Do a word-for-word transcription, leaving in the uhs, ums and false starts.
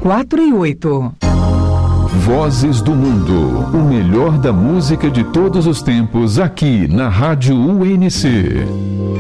quatro e oito. Vozes do Mundo, o melhor da música de todos os tempos aqui na Rádio U N C.